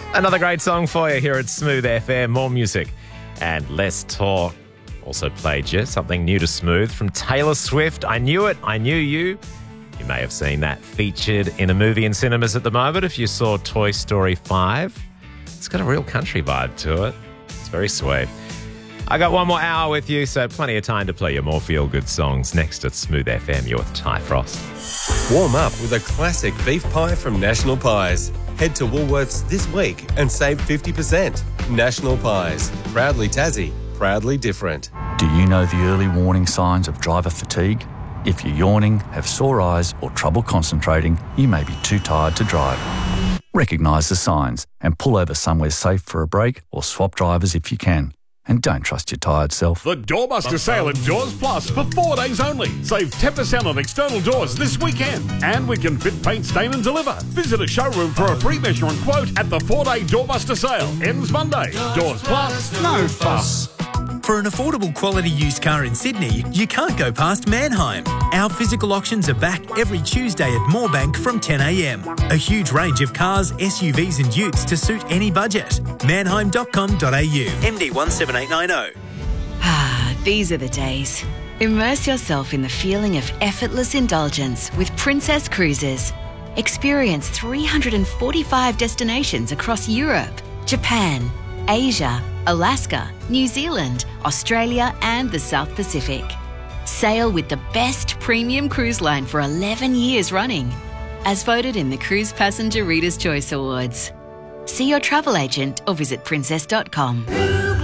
Another great song for you here at Smooth FM. More music and less talk. Also played you something new to Smooth from Taylor Swift. I Knew It, I Knew You. You may have seen that featured in a movie in cinemas at the moment if you saw Toy Story 5. It's got a real country vibe to it. It's very sweet. I got one more hour with you, so plenty of time to play your more feel-good songs. Next at Smooth FM, you're with Ty Frost. Warm up with a classic beef pie from National Pies. Head to Woolworths this week and save 50%. National Pies. Proudly Tassie. Proudly different. Do you know the early warning signs of driver fatigue? If you're yawning, have sore eyes or trouble concentrating, you may be too tired to drive. Recognise the signs and pull over somewhere safe for a break or swap drivers if you can. And don't trust your tired self. The Doorbuster sale at Doors Plus for 4 days only. Save 10% on external doors this weekend. And we can fit, paint, stain and deliver. Visit a showroom for a free measurement quote at the 4-day Doorbuster sale. Ends Monday. Doors Plus, no fuss. For an affordable quality used car in Sydney, you can't go past Manheim. Our physical auctions are back every Tuesday at Moorebank from 10 a.m. A huge range of cars, SUVs and utes to suit any budget. Manheim.com.au. MD 17890. These are the days. Immerse yourself in the feeling of effortless indulgence with Princess Cruises. Experience 345 destinations across Europe, Japan, Asia, Alaska, New Zealand, Australia and the South Pacific. Sail with the best premium cruise line for 11 years running, as voted in the Cruise Passenger Reader's Choice Awards. See your travel agent or visit princess.com.